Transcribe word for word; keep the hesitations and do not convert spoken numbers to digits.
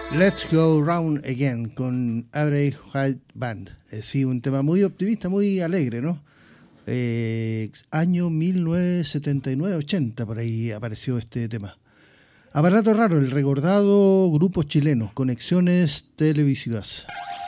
Let's Go Round Again con Average White Band. Eh, sí, un tema muy optimista, muy alegre, ¿no? Eh, año mil novecientos setenta y nueve ochenta, por ahí apareció este tema. Aparato Raro, el recordado grupo chileno, Conexiones Televisivas.